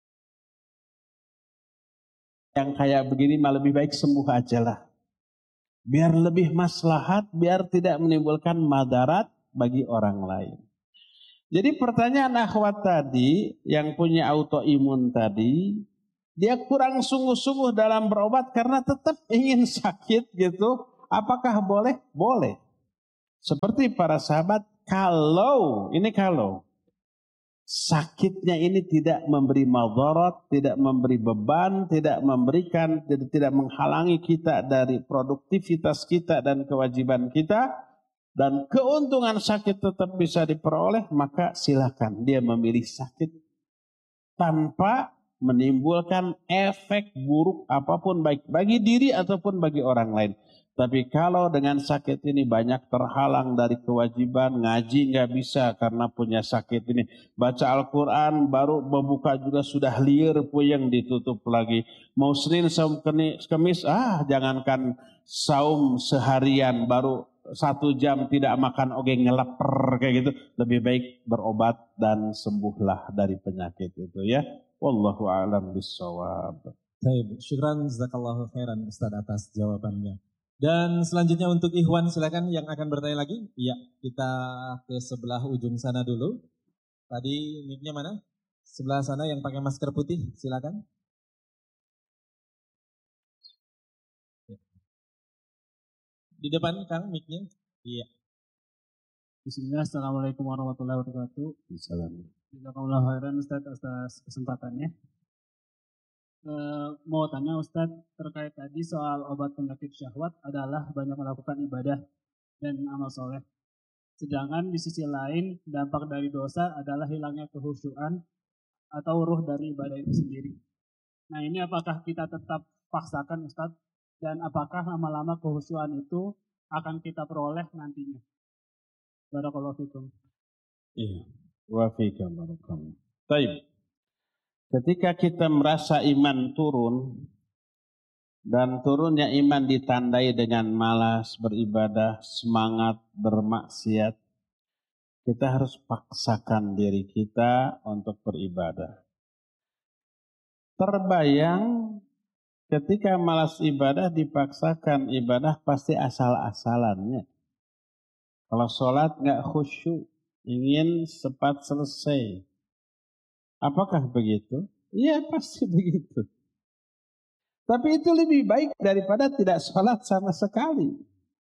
yang kayak begini mah lebih baik sembuh aja lah. Biar lebih maslahat, biar tidak menimbulkan madarat bagi orang lain. Jadi pertanyaan akhwat tadi yang punya autoimun tadi, dia kurang sungguh-sungguh dalam berobat karena tetap ingin sakit gitu. Apakah boleh? Boleh. Seperti para sahabat, kalau, ini kalau sakitnya ini tidak memberi madarat, tidak memberi beban, tidak memberikan, tidak, tidak menghalangi kita dari produktivitas kita dan kewajiban kita, dan keuntungan sakit tetap bisa diperoleh, maka silakan dia memilih sakit tanpa menimbulkan efek buruk apapun baik bagi diri ataupun bagi orang lain. Tapi kalau dengan sakit ini banyak terhalang dari kewajiban, ngaji nggak bisa karena punya sakit ini. Baca Al-Quran baru membuka juga sudah liar puyeng ditutup lagi. Mau Senin, saum Kemis, ah jangankan saum seharian baru satu jam tidak makan oge ngelaper kayak gitu. Lebih baik berobat dan sembuhlah dari penyakit itu ya. Wallahu a'lam bishawab. Baik, syukran jazakallahu khairan Ustaz atas jawabannya. Dan selanjutnya untuk Ikhwan silakan yang akan bertanya lagi. Iya, kita ke sebelah ujung sana dulu. Tadi mic-nya mana? Sebelah sana yang pakai masker putih, silakan. Di depan Kang mic-nya. Iya. Bismillah, assalamualaikum warahmatullahi wabarakatuh. Assalamualaikum. Jazakallahu khairan Ustaz atas kesempatannya. E, mau tanya Ustaz terkait tadi soal obat penyakit syahwat adalah banyak melakukan ibadah dan amal soleh. Sedangkan di sisi lain dampak dari dosa adalah hilangnya kehusyuan atau ruh dari ibadah itu sendiri. Nah ini apakah kita tetap paksakan Ustaz, dan apakah lama-lama kehusyuan itu akan kita peroleh nantinya? Barakallahu fikum. Iya, wa fikum barakallahu. Baik. Ketika kita merasa iman turun, dan turunnya iman ditandai dengan malas beribadah, semangat bermaksiat, kita harus paksakan diri kita untuk beribadah. Terbayang ketika malas ibadah dipaksakan ibadah pasti asal-asalannya. Kalau sholat nggak khusyuk, ingin cepat selesai. Apakah begitu? Iya pasti begitu. Tapi itu lebih baik daripada tidak sholat sama sekali.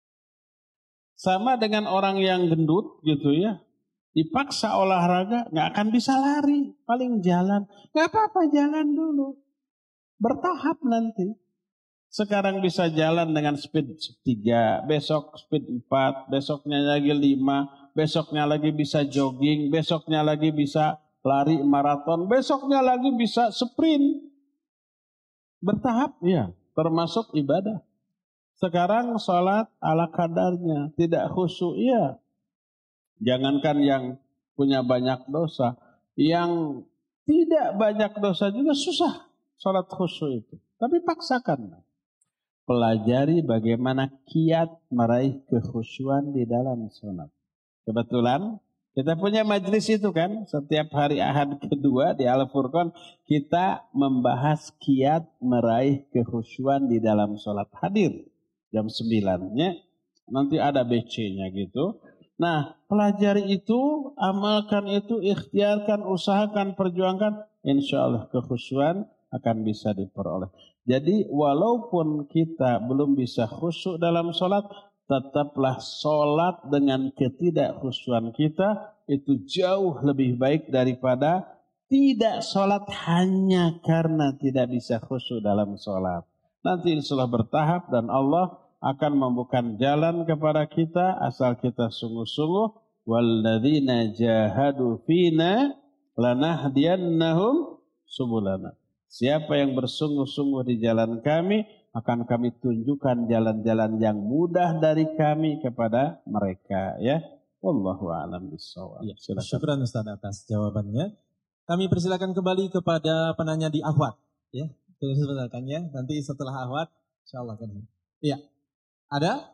Sama dengan orang yang gendut gitu ya. Dipaksa olahraga nggak akan bisa lari. Paling jalan. Nggak apa-apa jalan dulu. Bertahap nanti. Sekarang bisa jalan dengan speed tiga. Besok speed empat. Besoknya lagi lima. Besoknya lagi bisa jogging. Besoknya lagi bisa lari maraton, besoknya lagi bisa sprint. Bertahap ya, termasuk ibadah. Sekarang sholat ala kadarnya, tidak khusyuk ya. Jangankan yang punya banyak dosa, yang tidak banyak dosa juga susah sholat khusyuk itu. Tapi paksakan. Pelajari bagaimana kiat meraih kekhusyuan di dalam sholat. Kebetulan kita punya majelis itu kan, setiap hari Ahad kedua di Al-Furqan kita membahas kiat meraih kekhusyuan di dalam sholat. Hadir jam sembilan-nya, nanti ada B C-nya gitu. Nah, pelajari itu, amalkan itu, ikhtiarkan, usahakan, perjuangkan, insya Allah kekhusyuan akan bisa diperoleh. Jadi walaupun kita belum bisa khusyuk dalam sholat, tetaplah sholat dengan ketidakkhusyuan kita itu jauh lebih baik daripada tidak sholat hanya karena tidak bisa khusyuk dalam sholat. Nanti insya Allah bertahap dan Allah akan membuka jalan kepada kita asal kita sungguh-sungguh. Walladzina jahadu fina lanahdiyannahum subulana. Siapa yang bersungguh-sungguh di jalan kami, akan kami tunjukkan jalan-jalan yang mudah dari kami kepada mereka ya. Wallahu a'lam bishawab. Ya, syukran Ustaz atas jawabannya. Kami persilakan kembali kepada penanya di Ahwat ya. Terus bertanya nanti setelah Ahwat insyaallah kan. Iya. Ada?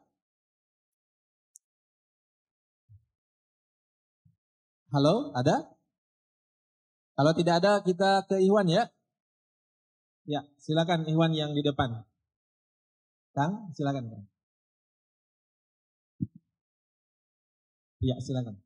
Halo, ada? Kalau tidak ada kita ke Ikhwan ya. Ya, silakan Ikhwan yang di depan. Kang, silakan Kang. Ya, silakan.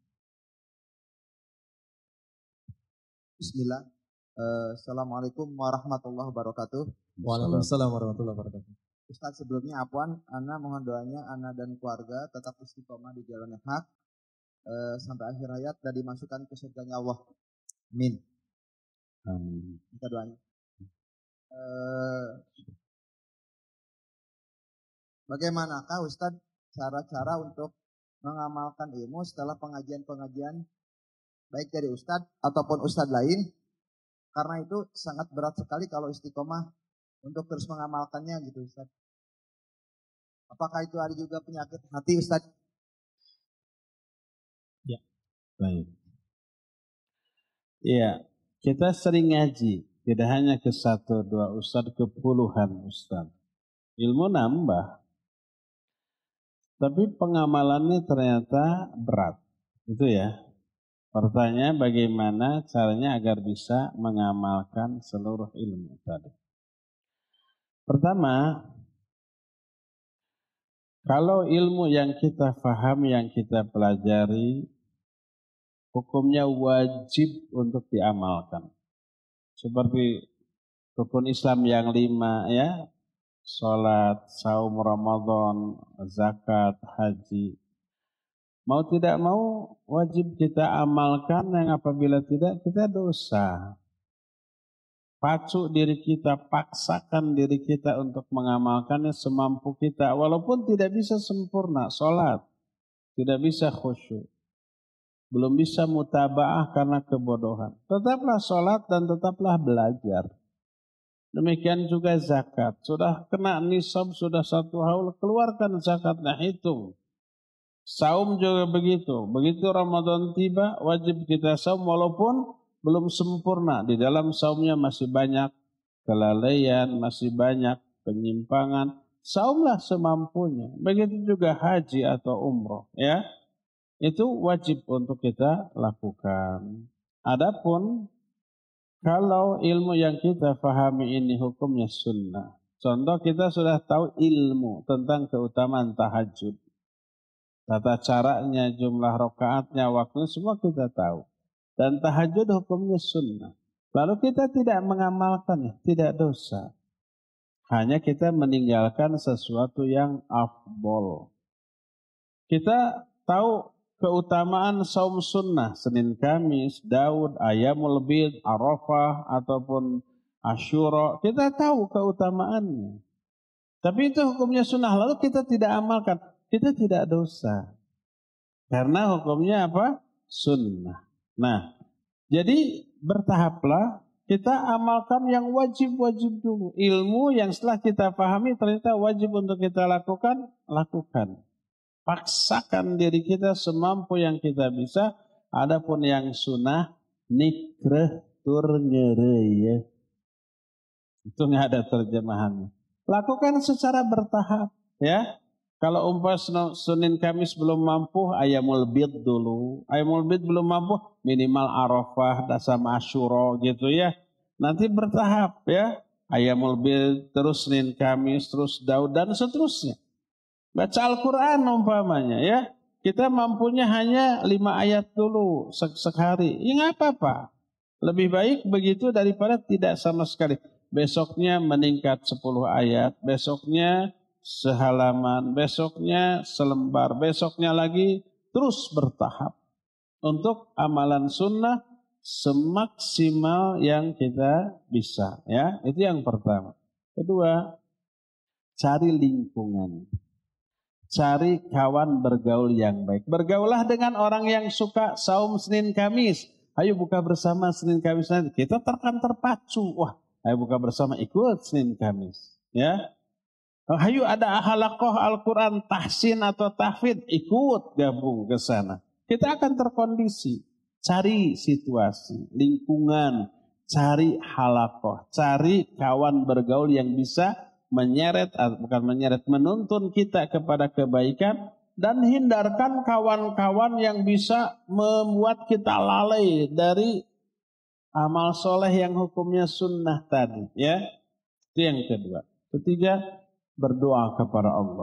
Bismillah. Uh, Assalamualaikum warahmatullahi wabarakatuh. Waalaikumsalam warahmatullahi wabarakatuh. Ustaz, sebelumnya apaan, Ana mohon doanya Ana dan keluarga tetap istiqomah di jalan yang hak uh, sampai akhir hayat dan dimasukkan ke surganya Allah. Amin. Amin. Minta doanya. Uh, bagaimanakah Ustaz cara-cara untuk mengamalkan ilmu setelah pengajian-pengajian baik dari Ustadz ataupun Ustadz lain, karena itu sangat berat sekali kalau istiqomah untuk terus mengamalkannya gitu Ustadz. Apakah itu ada juga penyakit hati Ustadz? Ya, baik. Iya, kita sering ngaji, tidak hanya ke satu dua Ustadz, ke puluhan Ustadz. Ilmu nambah, tapi pengamalannya ternyata berat, itu ya. Pertanyaan bagaimana caranya agar bisa mengamalkan seluruh ilmu tadi. Pertama, kalau ilmu yang kita pahami, yang kita pelajari, hukumnya wajib untuk diamalkan. Seperti rukun Islam yang lima ya, sholat, saum Ramadan, zakat, haji. Mau tidak mau wajib kita amalkan, yang apabila tidak kita dosa. Pacu diri kita, paksakan diri kita untuk mengamalkannya semampu kita. Walaupun tidak bisa sempurna, sholat. Tidak bisa khusyuk. Belum bisa mutaba'ah karena kebodohan. Tetaplah sholat dan tetaplah belajar. Demikian juga zakat. Sudah kena nisab, sudah satu haul, keluarkan zakatnya, hitung. Saum juga begitu. Begitu Ramadan tiba, wajib kita saum walaupun belum sempurna. Di dalam saumnya masih banyak kelalaian, masih banyak penyimpangan. Saumlah semampunya. Begitu juga haji atau umroh, ya. Itu wajib untuk kita lakukan. Adapun kalau ilmu yang kita pahami ini hukumnya sunnah. Contoh, kita sudah tahu ilmu tentang keutamaan tahajud. Tata caranya, jumlah rakaatnya, waktunya, semua kita tahu. Dan tahajud hukumnya sunnah. Lalu kita tidak mengamalkannya, tidak dosa. Hanya kita meninggalkan sesuatu yang afdol. Kita tahu keutamaan saum sunnah, Senin Kamis, Daud, Ayamul Bid, Arafah, ataupun Asyura. Kita tahu keutamaannya. Tapi itu hukumnya sunnah, lalu kita tidak amalkan. Kita tidak dosa. Karena hukumnya apa? Sunnah. Nah, jadi bertahaplah kita amalkan yang wajib-wajib dulu. Ilmu yang setelah kita pahami ternyata wajib untuk kita lakukan, lakukan. Paksakan diri kita semampu yang kita bisa. Adapun yang sunnah, nikreh tur nyereye. Itu nggak ada terjemahannya. Lakukan secara bertahap, ya. Kalau umpah Senin Kamis belum mampu, Ayamul Bid dulu. Ayamul Bid belum mampu, minimal Arafah, sama Asyura gitu ya. Nanti bertahap ya. Ayamul Bid, terus Senin Kamis, terus Daud, dan seterusnya. Baca Al-Quran umpamanya ya. Kita mampunya hanya lima ayat dulu sehari. Ya nggak apa-apa. Lebih baik begitu daripada tidak sama sekali. Besoknya meningkat sepuluh ayat. Besoknya sehalaman, besoknya selembar, besoknya lagi, terus bertahap untuk amalan sunnah semaksimal yang kita bisa, ya. Itu yang pertama. Kedua, cari lingkungan, cari kawan bergaul yang baik. Bergaulah dengan orang yang suka saum Senin Kamis. Ayo buka bersama Senin Kamis nanti. Kita terkan terpacu, wah, ayo buka bersama, ikut Senin Kamis, ya. Hayu ada halakoh Al-Quran tahsin atau tahfidz, ikut gabung ke sana. Kita akan terkondisi. Cari situasi, lingkungan, cari halakoh, cari kawan bergaul yang bisa menyeret, bukan menyeret, menuntun kita kepada kebaikan. Dan hindarkan kawan-kawan yang bisa membuat kita lalai dari amal soleh yang hukumnya sunnah tadi. Ya, itu yang kedua. Ketiga, berdoa kepada Allah.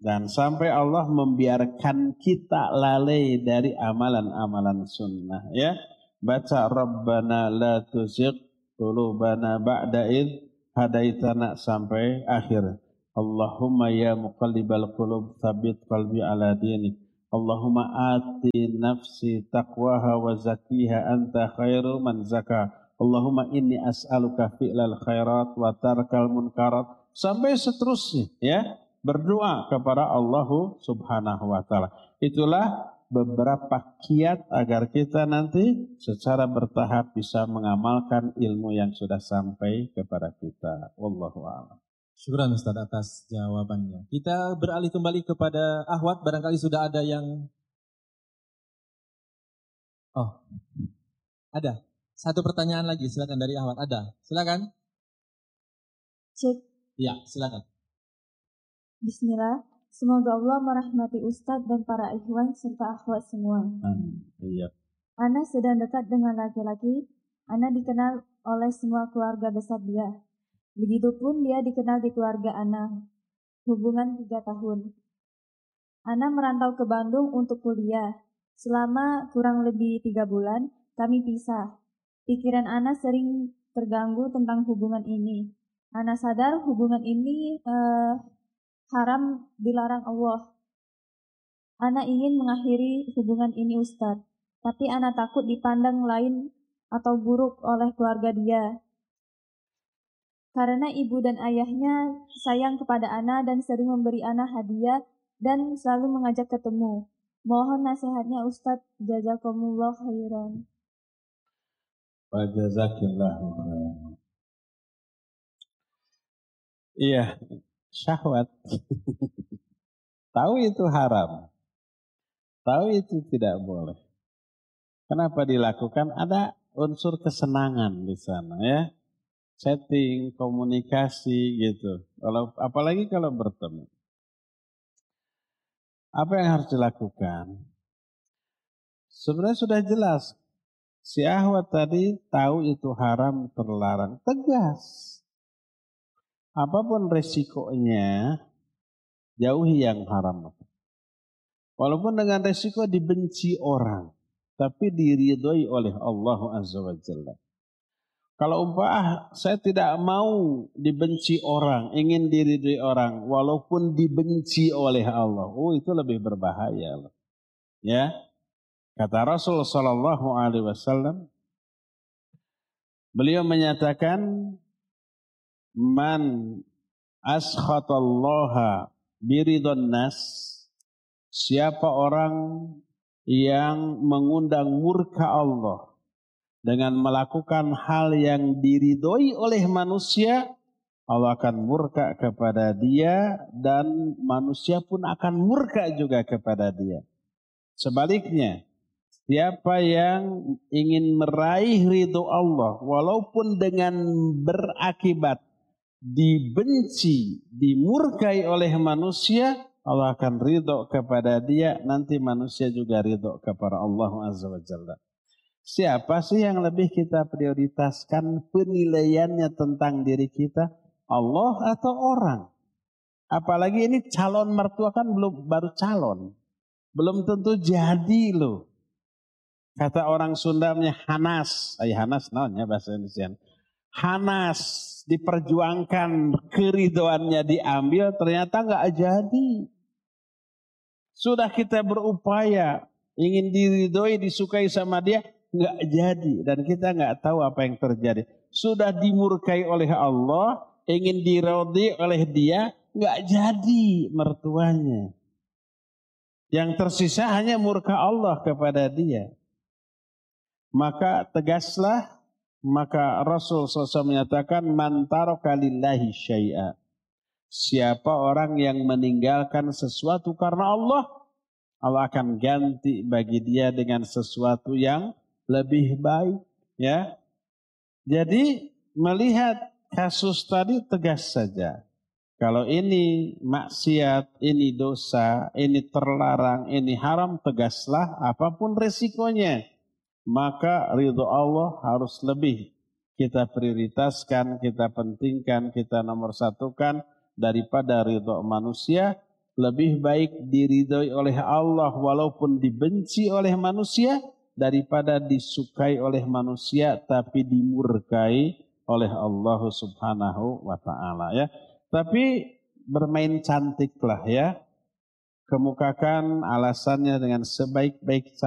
Dan sampai Allah membiarkan kita lalai dari amalan-amalan sunnah. Ya, baca Rabbana la tuzigh qulubana ba'da id hadaitana sampai akhir. Allahumma ya muqallibal qulub tsabbit qalbi ala dinik. Allahumma ati nafsi taqwaha wa zakkiha anta khairu man zaka. Allahumma inni as'aluka fi'lal khairat wa tarkal munkarat. Sampai seterusnya, ya. Berdoa kepada Allah Subhanahu wa taala. Itulah beberapa kiat agar kita nanti secara bertahap bisa mengamalkan ilmu yang sudah sampai kepada kita. Wallahu a'lam. Syukran Ustaz atas jawabannya. Kita beralih kembali kepada Ahwat, barangkali sudah ada yang Oh. Ada. Satu pertanyaan lagi, silakan dari Ahwat. Ada. Silakan. Cek. Ya, silakan. Bismillah, semoga Allah merahmati Ustadz dan para ikhwan serta akhwat semua. Hmm, iya. Ana sedang dekat dengan laki-laki, Ana dikenal oleh semua keluarga besar dia. Begitupun dia dikenal di keluarga Ana. Hubungan tiga tahun. Ana merantau ke Bandung untuk kuliah. Selama kurang lebih tiga bulan, kami pisah. Pikiran Ana sering terganggu tentang hubungan ini. Ana sadar hubungan ini eh, haram dilarang Allah. Ana ingin mengakhiri hubungan ini Ustadz, tapi Ana takut dipandang lain atau buruk oleh keluarga dia. Karena ibu dan ayahnya sayang kepada Ana dan sering memberi Ana hadiah dan selalu mengajak ketemu. Mohon nasihatnya Ustadz, jazakumullah khairan. Wa jazakillahu khairan. Iya, syahwat. Tahu itu haram. Tahu itu tidak boleh. Kenapa dilakukan? Ada unsur kesenangan di sana, ya. Chatting, komunikasi gitu. Kalau apalagi kalau bertemu. Apa yang harus dilakukan? Sebenarnya sudah jelas. Si Ahwat tadi tahu itu haram, terlarang. Tegas. Apapun resikonya, jauhi yang haram. Walaupun dengan resiko dibenci orang, tapi diridhoi oleh Allah Azza wa Jalla. Kalau umpah saya tidak mau dibenci orang, ingin diridhoi orang, walaupun dibenci oleh Allah, oh itu lebih berbahaya loh. Ya, kata Rasul Sallallahu Alaihi Wasallam, beliau menyatakan, man askhatallaha biridon nas, siapa orang yang mengundang murka Allah dengan melakukan hal yang diridhoi oleh manusia, Allah akan murka kepada dia dan manusia pun akan murka juga kepada dia. Sebaliknya, siapa yang ingin meraih ridho Allah walaupun dengan berakibat dibenci, dimurkai oleh manusia, Allah akan ridho kepada dia, nanti manusia juga ridho kepada Allah Azza wa Jalla. Siapa sih yang lebih kita prioritaskan penilaiannya tentang diri kita? Allah atau orang? Apalagi ini calon mertua kan belum baru calon. Belum tentu jadi loh. Kata orang Sundanya Hanas. Ay Hanas namanya bahasa Indonesia. Hanas diperjuangkan, keridhoannya diambil, ternyata nggak jadi. Sudah kita berupaya ingin diridhoi, disukai sama dia, nggak jadi, dan kita nggak tahu apa yang terjadi. Sudah dimurkai oleh Allah, ingin diridhoi oleh dia, nggak jadi mertuanya. Yang tersisa hanya murka Allah kepada dia. Maka tegaslah, maka Rasul shallallahu alaihi wasallam menyatakan, man taraka lillahi syai'a. Siapa orang yang meninggalkan sesuatu karena Allah, Allah akan ganti bagi dia dengan sesuatu yang lebih baik, ya. Jadi melihat kasus tadi tegas saja. Kalau ini maksiat, ini dosa, ini terlarang, ini haram, tegaslah apapun resikonya. Maka ridho Allah harus lebih kita prioritaskan, kita pentingkan, kita nomor satukan daripada ridho manusia. lebih baik diridhoi oleh Allah walaupun dibenci oleh manusia daripada disukai oleh manusia tapi dimurkai oleh Allah Subhanahu wa taala ya. Tapi bermain cantiklah ya. Kemukakan alasannya dengan sebaik-baik cara.